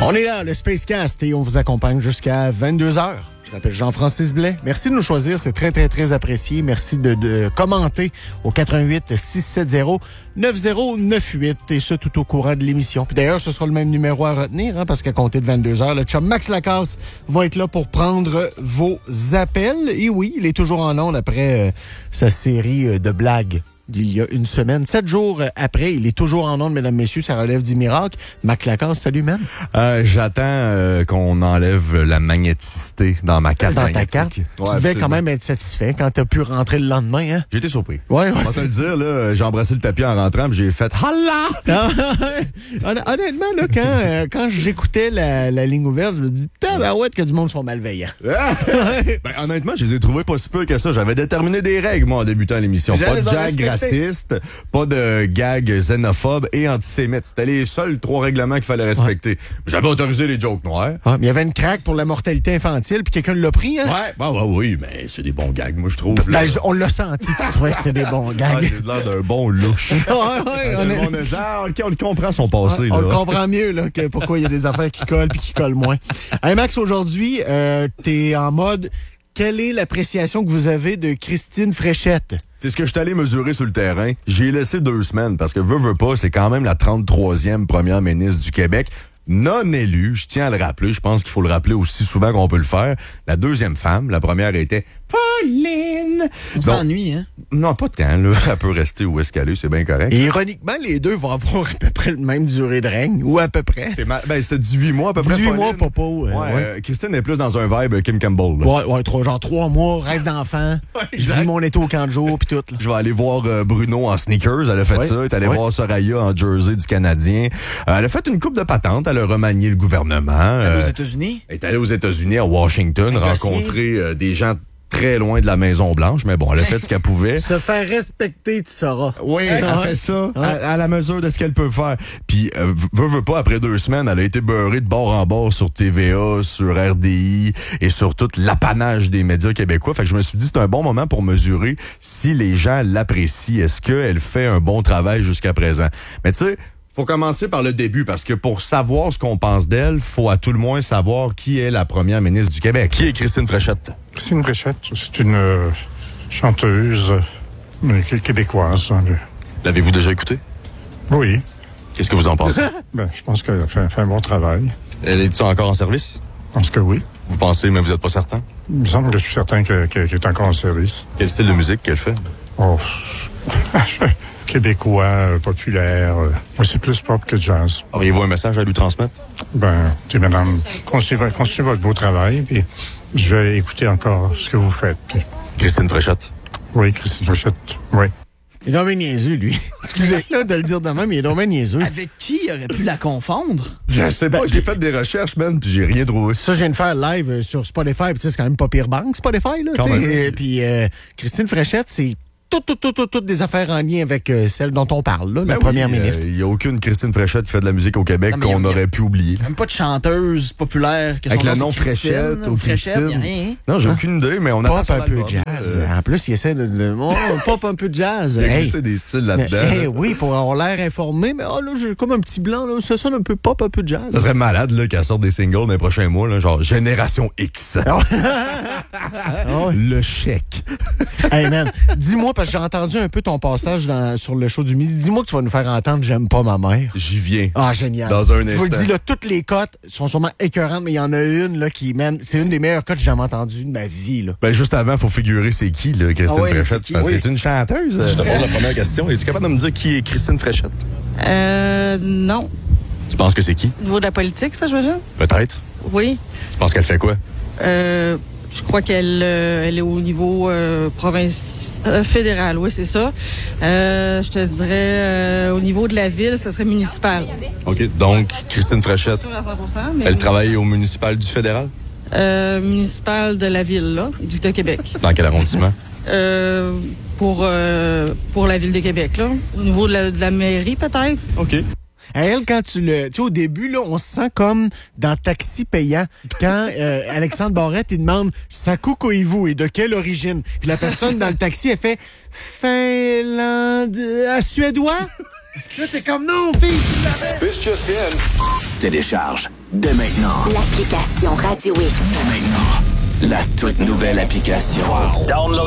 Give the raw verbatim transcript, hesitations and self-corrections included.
On est là, le Spacecast, et on vous accompagne jusqu'à vingt-deux heures. Je m'appelle Jean-Francis Blais. Merci de nous choisir, c'est très, très, très apprécié. Merci de, de commenter au quatre un huit, six sept zéro, neuf zéro neuf huit, et ce, tout au courant de l'émission. Puis d'ailleurs, ce sera le même numéro à retenir, hein, parce qu'à compter de vingt-deux heures, le chum Max Lacasse va être là pour prendre vos appels. Et oui, il est toujours en onde après euh, sa série euh, de blagues d'il y a une semaine. Sept jours après, il est toujours en onde, mesdames, messieurs, ça relève du miracle. Max Lacasse, salut, man. Euh, j'attends euh, qu'on enlève la magnéticité dans ma carte Dans magnétique. ta carte. Ouais, tu devais absolument. quand même être satisfait quand t'as pu rentrer le lendemain, hein? J'ai été surpris. Ouais, ouais. On va te le dire, là, j'ai embrassé le tapis en rentrant, puis j'ai fait « Halla! » Hon- Honnêtement, là, quand, euh, quand j'écoutais la, la ligne ouverte, je me dis « Tabarouette que du monde sont malveillants. » Ben, honnêtement, je les ai trouvés pas si peu que ça. J'avais déterminé des règles, moi, en débutant l'émission. J'allais Pas de les en gag respecter. raciste, pas de gag xénophobe et antisémite. C'était les seuls trois règlements qu'il fallait respecter. J'avais autorisé les jokes noirs. Ah, mais il y avait une craque pour la mortalité infantile, puis quelqu'un l'a pris, hein? Ouais, bah, bah oui, mais c'est des bons gags, moi, je trouve. Ben, je- on l'a senti, tu trouvais que c'était des bons Ah, gags. j'ai l'air d'un bon louche. Ouais, ouais, Tout on le est- monde a dit, ah, OK, on le comprend son passé, on là. le comprend mieux, là, que pourquoi il y a des affaires qui collent puis qui collent moins. Hey, Max, aujourd'hui, euh, t'es en mode... Quelle est l'appréciation que vous avez de Christine Fréchette? C'est ce que je suis allé mesurer sur le terrain. J'ai laissé deux semaines parce que veux, veux pas, c'est quand même la trente-troisième première ministre du Québec. Non élue, je tiens à le rappeler, je pense qu'il faut le rappeler aussi souvent qu'on peut le faire. La deuxième femme, la première était Pauline. On Donc, s'ennuie, hein? non, pas tant, là. Elle peut rester où est-ce qu'elle est, c'est bien correct. Et ironiquement, les deux vont avoir à peu près le même durée de règne, ou à peu près. C'est ma... ben, c'était dix-huit mois à peu près. dix-huit mois, Pauline. popo. euh, Ouais, ouais. euh, Christine est plus dans un vibe Kim Campbell, là. Ouais, ouais, trois, genre trois mois, rêve d'enfant. Je exact. vis mon été au camp de jour, puis tout. Là. Je vais aller voir euh, Bruno en sneakers. Elle a fait Ouais. ça. Elle est allée Ouais. voir Soraya en jersey du Canadien. Euh, elle a fait une coupe de patente. Elle a remanié le gouvernement. Allez Euh, aux États-Unis? Elle est allée aux États-Unis, à Washington, Négocier. rencontrer euh, des gens très loin de la Maison-Blanche. Mais bon, elle a fait ce qu'elle pouvait. Se faire respecter, tu sauras. Oui, elle Ouais. fait ça Ouais. à, à la mesure de ce qu'elle peut faire. Puis, euh, veut, veut pas, après deux semaines, elle a été beurrée de bord en bord sur T V A, sur R D I et sur tout l'apanage des médias québécois. Fait que je me suis dit, c'est un bon moment pour mesurer si les gens l'apprécient. Est-ce qu'elle fait un bon travail jusqu'à présent? Mais tu sais, faut commencer par le début, parce que pour savoir ce qu'on pense d'elle, faut à tout le moins savoir qui est la première ministre du Québec. Qui est Christine Fréchette? Christine Fréchette, c'est une euh, chanteuse euh, qué- québécoise. Hein, le- L'avez-vous déjà écouté? Oui, Qu'est-ce que vous en pensez? ben, je pense qu'elle a fait, fait un bon travail. Elle est-tu encore en service? Je pense que oui. Vous pensez, mais vous n'êtes pas certain? Il me semble que je suis certain que- que- qu'elle est encore en service. Quel style de musique qu'elle fait? Oh. Québécois, euh, populaire. euh, moi, c'est plus pop que jazz. Auriez-vous un message à lui transmettre? Ben, écoutez, madame, continuez, continuez votre beau travail, puis je vais écouter encore ce que vous faites. Puis, Christine Fréchette. oui, Christine Fréchette, oui. Il est donc bien niaiseux, lui. Excusez-moi de le dire de même, mais il est donc bien niaiseux. Avec qui il aurait pu la confondre? Je sais pas, j'ai fait des recherches, man, puis j'ai rien trouvé. Ça, je viens de faire live euh, sur Spotify, puis tu sais, c'est quand même pas pire banque, Spotify, là. Quand tu sais. même. Et puis euh, Christine Fréchette, c'est toutes, toutes, toutes, toutes, toutes des affaires en lien avec euh, celle dont on parle, là, la Ben première oui, ministre. Il n'y a aucune Christine Fréchette qui fait de la musique au Québec Non, mais qu'on y a- aurait pu oublier. Même pas de chanteuse populaire que Avec son le nom, nom c'est Christine, Fréchette ou ou Fréchette, y a Christine. rien. Non, j'ai aucune idée, mais on a Pop un peu de jazz. En plus, il essaie de... de oh, pop un peu de jazz. Il a Hey. glissé des styles Mais, là-dedans. hey, là. oui, pour avoir l'air informé, mais oh, là, j'ai comme un petit blanc, là, ça sonne un peu pop, un peu de jazz. Ça serait malade là, qu'elle sorte des singles dans les prochains mois, là, genre Génération X. Ah ouais. Le chèque. Hey man, dis-moi, parce que j'ai entendu un peu ton passage dans- sur le show du midi, dis-moi que tu vas nous faire entendre J'aime pas ma mère. J'y viens. Ah, génial. Dans un Je vous le instant. dis, là, toutes les cotes sont sûrement écœurantes, mais il y en a une, là, qui, man, c'est une des meilleures cotes que j'ai jamais entendues de ma vie, là. Ben, juste avant, il faut figurer c'est qui, là, Christine Ah oui, Fréchette. c'est qui? Parce que Oui. c'est une chanteuse. Je te pose la première question. Es-tu capable de me dire qui est Christine Fréchette? Euh, non. Tu penses que c'est qui? Au niveau de la politique, ça, je veux dire? Peut-être. Oui. Tu penses qu'elle fait quoi? Euh, je crois qu'elle euh, elle est au niveau euh, province, euh, fédéral, oui, c'est ça. Euh, je te dirais, euh, au niveau de la ville, ça serait municipal. OK. Donc, Christine Fréchette, Sûr à cent pour cent, mais elle travaille au municipal du fédéral? euh, municipal de la ville, là, du de Québec. Dans quel arrondissement? Euh, pour, euh, pour la ville de Québec, là. Au niveau de la, de la mairie, peut-être. OK. À elle, quand tu le... Tu sais, au début, là, on se sent comme dans Taxi payant. Quand euh, Alexandre Barrette, il demande « Sakukoivu » et de quelle origine? Puis la personne dans le taxi, elle fait « Finlande... euh, suédois? » Là, t'es comme non, fille, tu l'avais. This just in. Télécharge dès maintenant l'application Radio X. Dès maintenant, la toute nouvelle application. Download